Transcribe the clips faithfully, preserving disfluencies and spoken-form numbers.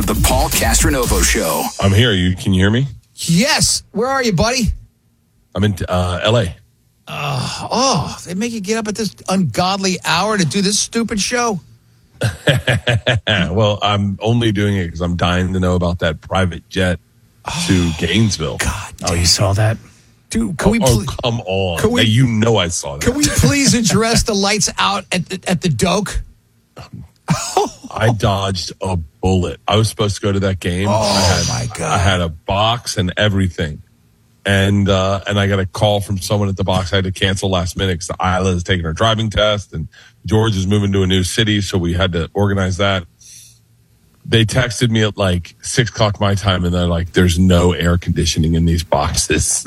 The Paul Castronovo Show. I'm here. You Can you hear me? Yes. Where are you, buddy? I'm in uh, L A. Uh, oh, they make you get up at this ungodly hour to do this stupid show? Well, I'm only doing it because I'm dying to know about that private jet oh, to Gainesville. God. Oh, you saw that? Dude, can oh, we oh, pl- come on. Can we, now, you know I saw that. Can we please address the lights out at the, at the Doak? I dodged a bullet. I was supposed to go to that game. Oh, I had, my God. I had a box and everything. And uh, and I got a call from someone at the box. I had to cancel last minute because Isla is taking her driving test and George is moving to a new city, so we had to organize that. They texted me at like six o'clock my time, and they're like, "There's no air conditioning in these boxes."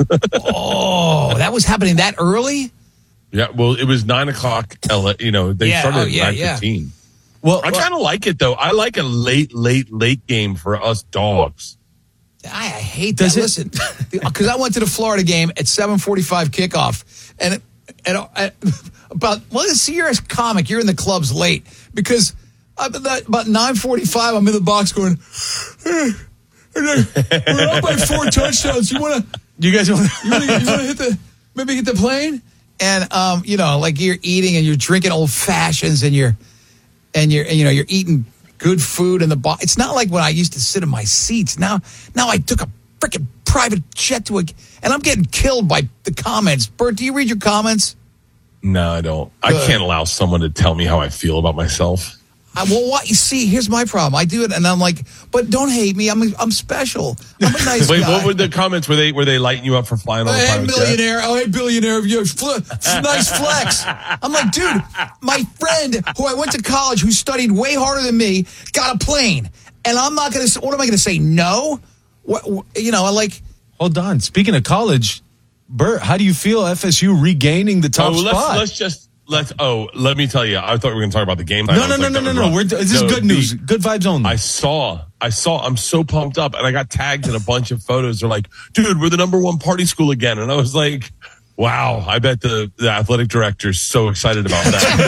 Oh, that was happening that early? Yeah, well, it was nine o'clock. L A, you know, they Yeah, started oh, at yeah, nine yeah. fifteen. Well, I kind of like it though. I like a late, late, late game for us dogs. I, I hate Does that. it- Listen, because I went to the Florida game at seven forty-five kickoff, and it, and I, about well, see, you're a comic. You're in the clubs late because about, about nine forty-five, I'm in the box going, hey, we're up by four touchdowns. You want to? you guys want You want to hit the maybe hit the plane? And um, you know, like you're eating and you're drinking old fashions and you're and you're and, you know you're eating good food in the box. It's not like when I used to sit in my seats. Now, now I took a freaking private jet to a, and I'm getting killed by the comments. Bert, do you read your comments? No, I don't. I Good. can't allow someone to tell me how I feel about myself. I, well, what you see, here's my problem. I do it, and I'm like, but don't hate me. I'm I'm special. I'm a nice Wait, guy. what were the comments? Were they were they lighting you up for flying on a Hey, private jet? millionaire. Oh, hey, billionaire. You fl- nice flex. I'm like, dude, my friend who I went to college, who studied way harder than me, got a plane. And I'm not going to, what am I going to say? No? What, you know, I like. Hold on. Speaking of college, Bert, how do you feel F S U regaining the top Oh, let's, spot? let's just let's. Oh, let me tell you. I thought we were going to talk about the game. I no, was no, no, like, no, that no, was no. wrong. We're, this is No, good the- news. Good vibes only. I saw, I saw. I'm so pumped up, and I got tagged in a bunch of photos. They're like, "Dude, we're the number one party school again," and I was like, "Wow!" I bet the, the athletic director's so excited about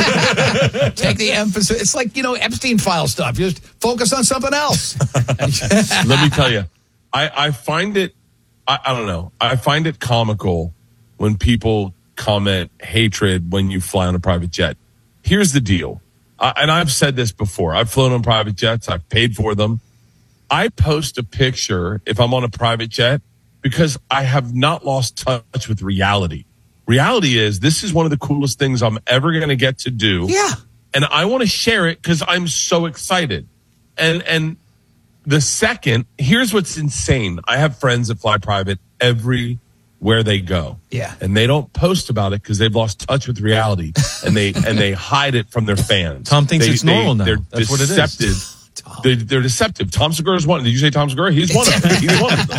that. Take the emphasis. It's like, you know, Epstein file stuff. You just focus on something else. Let me tell you, I, I find it. I, I don't know. I find it comical when people comment hatred when you fly on a private jet. Here's the deal. I, and I've said this before. I've flown on private jets. I've paid for them. I post a picture if I'm on a private jet because I have not lost touch with reality. Reality is this is one of the coolest things I'm ever going to get to do. Yeah. And I want to share it because I'm so excited. And, and the second, here's what's insane. I have friends that fly private everywhere they go. Yeah. And they don't post about it because they've lost touch with reality and they, and they hide it from their fans. Tom thinks They- it's they- normal now. They're That's what it is. deceptive. They, they're deceptive. Tom Segura is one. Did you say Tom Segura? He's one of them. He's one of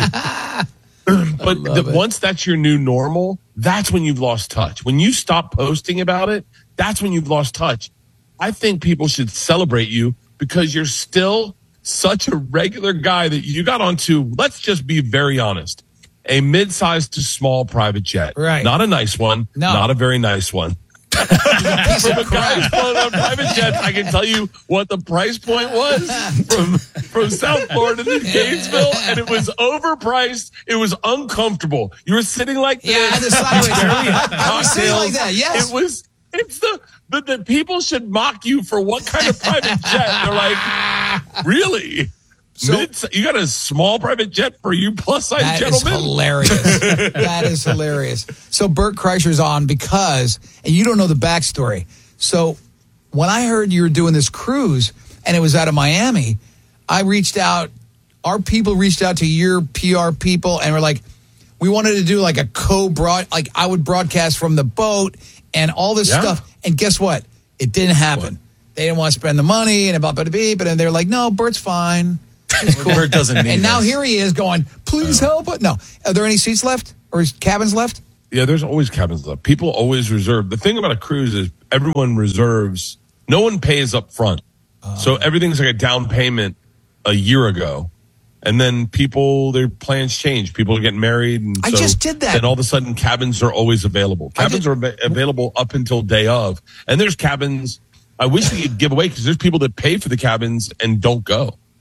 them. But the, once that's your new normal, that's when you've lost touch. When you stop posting about it, that's when you've lost touch. I think people should celebrate you because you're still such a regular guy that you got onto, let's just be very honest, a mid-sized to small private jet. Right. Not a nice one. No. Not a very nice one. From a guy who's flown on private jets, I can tell you what the price point was from from South Florida to Gainesville, and it was overpriced. It was uncomfortable. You were sitting like this. Yeah, I was sideways. I was sitting like that, yes. It was. It's the, the the people should mock you for what kind of private jet. They're like, really? So- Mid, you got a small private jet for you plus size That is gentlemen? hilarious. That is hilarious. So Bert Kreischer's on because, and you don't know the backstory. So when I heard you were doing this cruise and it was out of Miami, I reached out, our people reached out to your P R people and were like, we wanted to do like a co-broad, like I would broadcast from the boat and all this Yeah. stuff. And guess what? It didn't happen. What? They didn't want to spend the money and about, but and they're like, no, Bert's fine. He's cool. Bert doesn't need And now us. here he is going, please help it. No. Are there any seats left or is cabins left? Yeah, there's always cabins left. People always reserve. The thing about a cruise is everyone reserves. No one pays up front. Uh, so everything's like a down payment a year ago. And then people, their plans change. People are getting married. And I so just did that. Then all of a sudden, cabins are always available. I Cabins did- are av- available up until day of. And there's cabins I wish we could give away because there's people that pay for the cabins and don't go.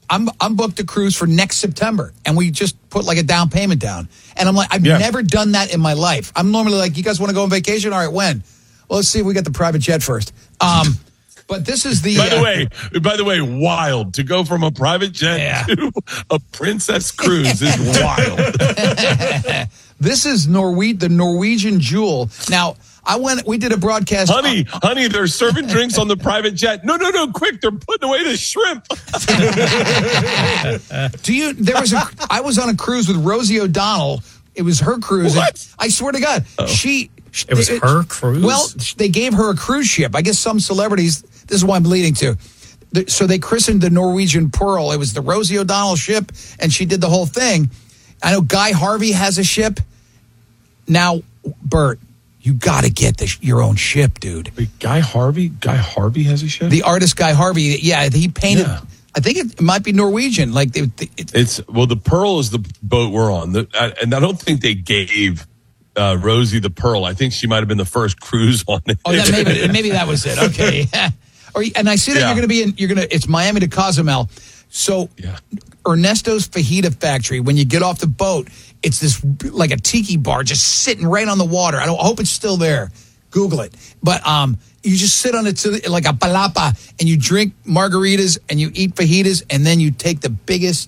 I'm I'm booked a cruise for next September, and we just put like a down payment down. And I'm like, I've Yeah. never done that in my life. I'm normally like, you guys want to go on vacation? All right, when? Well, let's see if we get the private jet first. Um, but this is the. By the uh, way, by the way, wild to go from a private jet Yeah. to a princess cruise is wild. this is Norwe- the Norwegian Jewel. Now, I went. We did a broadcast. Honey, honey, they're serving drinks on the private jet. No, no, no, quick, they're putting away the shrimp. Do you? There was a. I was on a cruise with Rosie O'Donnell. It was her cruise. What? And I swear to God, she. It was her cruise? Well, they gave her a cruise ship. I guess some celebrities. This is what I'm leading to. The- So they christened the Norwegian Pearl. It was the Rosie O'Donnell ship, and she did the whole thing. I know Guy Harvey has a ship. Now, Bert, you got to get the, your own ship, dude. Wait, Guy Harvey? Guy Harvey has a ship? The artist Guy Harvey, yeah, he painted. Yeah. I think it might be Norwegian. Like they, they, it, It's well, the Pearl is the boat we're on, the, I, and I don't think they gave uh, Rosie the Pearl. I think she might have been the first cruise on it. oh, that maybe maybe that was it. Okay. or and I see that Yeah. you're going to be in. You're going to. It's Miami to Cozumel. So Yeah. Ernesto's Fajita Factory. When you get off the boat, it's this like a tiki bar just sitting right on the water. I don't I hope it's still there. Google it. But um, you just sit on it to, like a palapa, and you drink margaritas and you eat fajitas, and then you take the biggest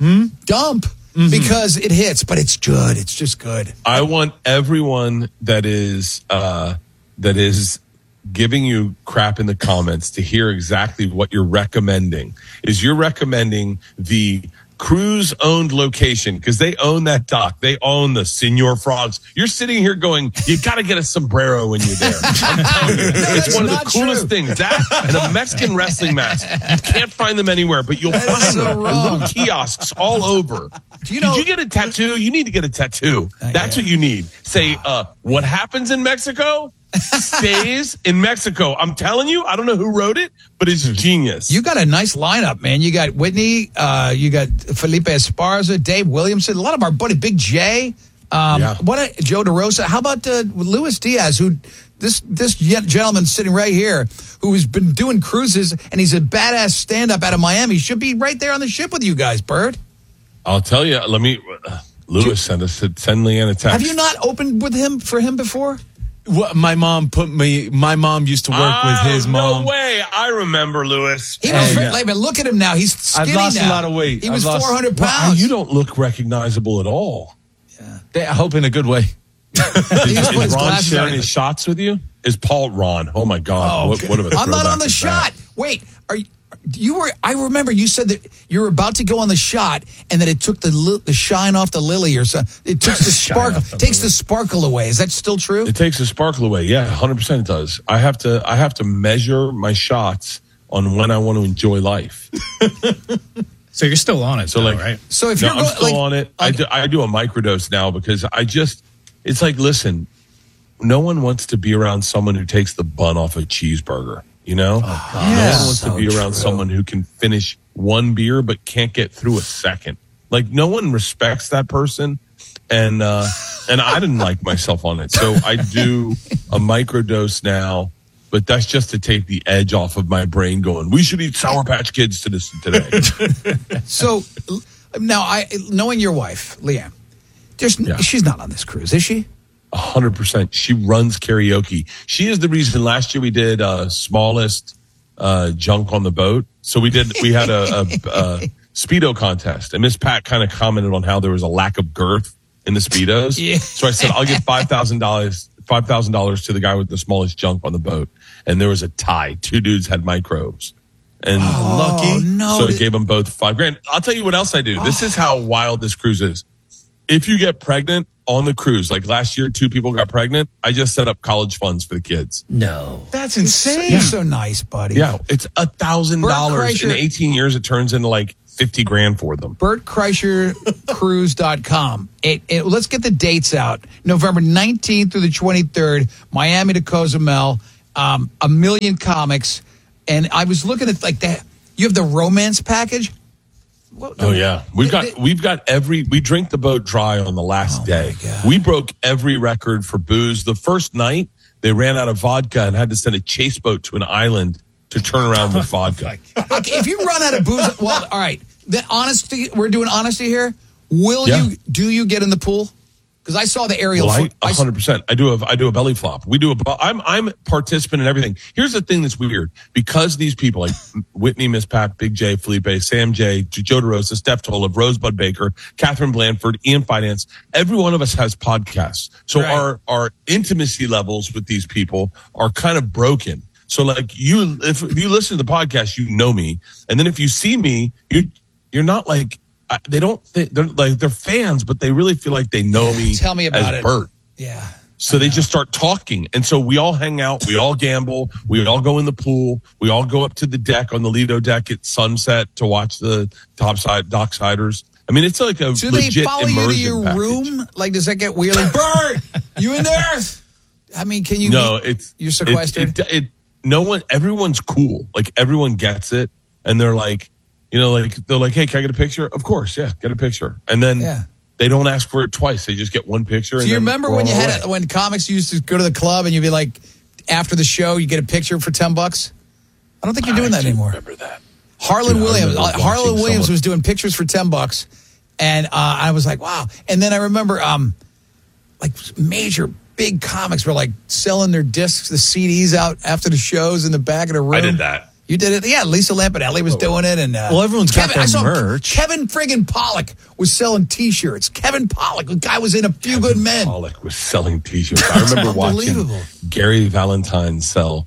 dump because it hits. But it's good. It's just good. I want everyone that is uh, that is giving you crap in the comments to hear exactly what you're recommending. Is you're recommending the cruise owned location because they own that dock. They own the Senor Frogs. You're sitting here going, you got to get a sombrero when you're there. I'm telling you, that's it's one of the not coolest true. things. That and a Mexican wrestling mask. You can't find them anywhere, but you'll That is find so them. wrong. Little kiosks all over. Do you know- Did you get a tattoo? You need to get a tattoo. That's what you need. Say, uh, what happens in Mexico stays in Mexico. I'm telling you, I don't know who wrote it, but it's genius. You got a nice lineup, man. You got Whitney, uh, you got Felipe Esparza, Dave Williamson, a lot of our buddy Big J. Um, Yeah. What a, Joe DeRosa. How about uh, Luis Diaz, who this this gentleman sitting right here, who has been doing cruises, and he's a badass stand up out of Miami. Should be right there on the ship with you guys, Bird. I'll tell you. Let me. Uh, Lewis sent us send Leanne a text. Have you not opened with him for him before? What, my mom put me. My mom used to work Oh, with his mom. No way. I remember Lewis. He was Hey, very, yeah. like, but look at him now. He's skinny I've lost now. a lot of weight. He I've was lost- four hundred Wow, pounds. you don't look recognizable at all. They- I hope in a good way. He just put Is his Ron glasses sharing on. his shots with you? Is Paul Ron? Oh my God! what, what of a I'm not throwback on the is shot. that? Wait, are you? You were. I remember you said that you were about to go on the shot, and that it took the li- the shine off the lily, or something. It took the sparkle. off the Takes lily. the sparkle away. Is that still true? It takes the sparkle away. Yeah, one hundred percent it does. I have to. I have to measure my shots on when I want to enjoy life. So you're still on it, So though, like, right? So if no, you're I'm going- still like- on it. I like- do, I do a microdose now because I just. It's like, listen, no one wants to be around someone who takes the bun off a cheeseburger. You know, no Yeah. one wants So to be around true. someone who can finish one beer but can't get through a second. Like no one respects that person, and uh, and I didn't like myself on it, so I do a microdose now. But that's just to take the edge off of my brain. Going, we should eat Sour Patch Kids to this today. So l- now, I knowing your wife, Leanne, there's Yeah. she's not on this cruise, is she? A hundred percent. She runs karaoke. She is the reason last year we did uh smallest uh junk on the boat. So we did we had a, a, a Speedo contest, and Miss Pat kind of commented on how there was a lack of girth in the Speedos. Yeah. So I said I'll give five thousand dollars five thousand dollars to the guy with the smallest junk on the boat. And there was a tie. Two dudes had microbes. And Oh no! so I gave them both five grand. I'll tell you what else I do. This is how wild this cruise is. If you get pregnant on the cruise, like last year, two people got pregnant. I just set up college funds for the kids. No. That's You're insane. so nice, buddy. Yeah, it's a thousand dollars Kreischer- in eighteen years. It turns into like fifty grand for them. Bert Kreischer Cruise dot com. It, it, let's get the dates out. November nineteenth through the twenty-third, Miami to Cozumel, um, a million comics. And I was looking at like that. You have the romance package? What the- Oh yeah, we've got the- we've got every. We drink the boat dry on the last day. God. We broke every record for booze. The first night they ran out of vodka and had to send a chase boat to an island to turn around with vodka. Okay, if you run out of booze, well, all right. the honesty, we're doing honesty here. Will Yeah. you, do you get in the pool? Because I saw the aerial. Well, I, fo- I s- one hundred percent. I do a, I do a belly flop. We do a, bu- I'm, I'm participant in everything. Here's the thing that's weird. Because these people like Whitney, Miss Pat, Big J, Felipe, Sam J, Joe DeRosa, Steph Tolev, Rosebud Baker, Catherine Blanford, Ian Finance, every one of us has podcasts. So Right. our, our intimacy levels with these people are kind of broken. So like you, if, if you listen to the podcast, you know me. And then if you see me, you, you're not like, I- they don't think they're like, they're fans, but they really feel like they know me. Tell me about as it. Bert. Yeah. So they just start talking. And so we all hang out. We all gamble. We all go in the pool. We all go up to the deck on the Lido deck at sunset to watch the topside docksiders. I mean, it's like a Do they legit follow you to immersion your package. room? Like, does that get weird? Like, Bert, you in there? I mean, can you? No, be- it's you're sequestered. It, it, it, no one, everyone's cool. Like everyone gets it. And they're like, you know, like they're like, hey, can I get a picture? Of course. Yeah. Get a picture. And then Yeah. they don't ask for it twice. They just get one picture. Do and you then remember we're when on you our had way. it, when comics used to go to the club and you'd be like, after the show, you get a picture for ten bucks? I don't think you're doing that I do anymore. remember that. Harlan Dude, I Williams, remember uh, Harlan watching Williams someone- was doing pictures for ten bucks, and uh, I was like, wow. And then I remember, um, like major big comics were like selling their discs, the C Ds out after the shows in the back of the room. I did that. You did it, yeah. Lisa Lampanelli was doing it, and uh, Well, everyone's got Kevin, their I saw merch. Kevin friggin' Pollock was selling T-shirts. Kevin Pollock, the guy was in A Few Good Men. Pollock was selling T-shirts. I remember watching Unbelievable. Gary Valentine sell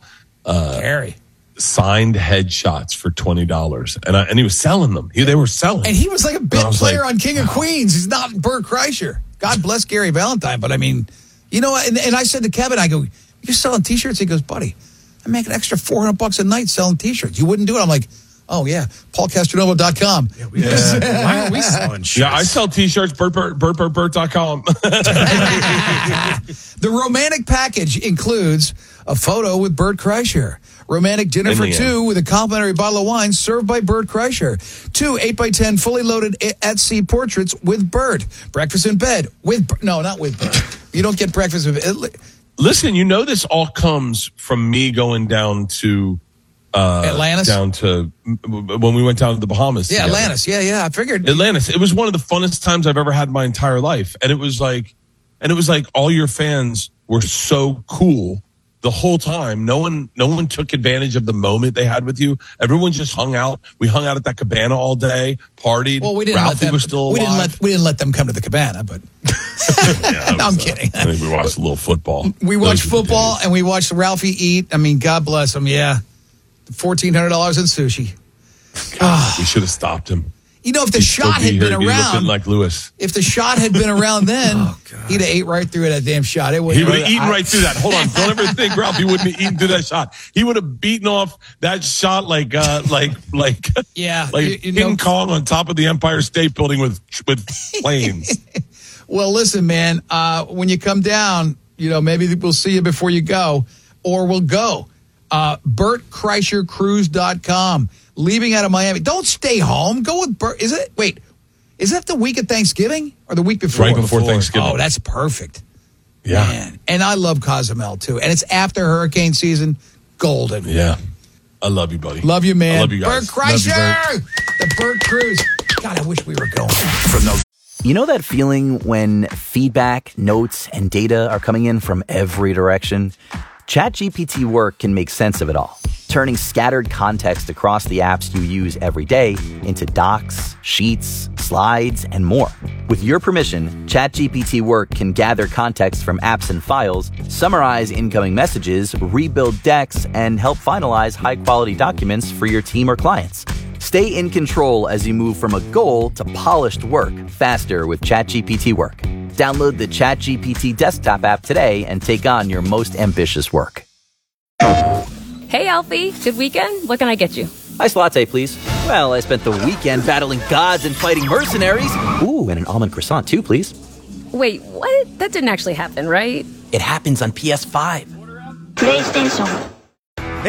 Gary. signed headshots for twenty dollars, and I, and he was selling them. He, they were selling. And he was like a bit I was player like, on King of Queens. He's not Bert Kreischer. God bless Gary Valentine. But I mean, you know, and, and I said to Kevin, I go, you're selling T-shirts? He goes, buddy, I make an extra four hundred bucks a night selling T-shirts. You wouldn't do it? I'm like, oh, yeah, Paul Castronovo dot com. Yeah, we Why aren't we selling shirts? Yeah, I sell T-shirts. Bert Bert Bert Bert Bert dot com. The romantic package includes a photo with Bert Kreischer, romantic dinner In for the two with a complimentary bottle of wine served by Bert Kreischer, two eight by ten fully loaded at sea portraits with Bert, breakfast in bed with Bert. No, not with Bert. You don't get breakfast with it. Listen, you know this all comes from me going down to uh, Atlantis? down to when we went down to the Bahamas. Yeah, together. Atlantis. Yeah, yeah. I figured. Atlantis. It was one of the funnest times I've ever had in my entire life. And it was like, and it was like all your fans were so cool the whole time. No one, no one took advantage of the moment they had with you. Everyone just hung out. We hung out at that cabana all day, partied. Well, we didn't Ralphie let them. was still alive. We didn't let we didn't let them come to the cabana, but Yeah, no, I I'm was, uh, kidding. I think we watched a little football. We Those watched were the football days. and we watched Ralphie eat. I mean, God bless him. Yeah, fourteen hundred dollars in sushi. God, we should have stopped him. You know, if the He'd still shot be had here. been He'd be looking around, like Lewis. if the shot had been around then, he'd have ate right through that damn shot. It would He would have eaten right through that. Hold on. Don't ever think Ralph, he wouldn't have eaten through that shot. He would have beaten off that shot like, uh, like, like, Yeah, like you- you King know- Kong on top of the Empire State Building with, with planes. Well, listen, man, uh, when you come down, you know, maybe we'll see you before you go, or we'll go. Uh, Bert Kreischer Cruise dot com. Leaving out of Miami. Don't stay home. Go with Bert. Is it? Wait, is that the week of Thanksgiving or the week before? Right before Thanksgiving. Oh, that's perfect. Yeah. Man. And I love Cozumel, too. And it's after hurricane season. Golden. Yeah. I love you, buddy. Love you, man. I love you guys. Bert Kreischer. The Bert Cruise. God, I wish we were going. From those You know that feeling when feedback, notes, and data are coming in from every direction? ChatGPT Work can make sense of it all, turning scattered context across the apps you use every day into docs, sheets, slides, and more. With your permission, ChatGPT Work can gather context from apps and files, summarize incoming messages, rebuild decks, and help finalize high-quality documents for your team or clients. Stay in control as you move from a goal to polished work faster with ChatGPT Work. Download the ChatGPT desktop app today and take on your most ambitious work. Hey, Alfie. Good weekend? What can I get you? Iced latte, please. Well, I spent the weekend battling gods and fighting mercenaries. Ooh, and an almond croissant, too, please. Wait, what? That didn't actually happen, right? It happens on P S five. PlayStation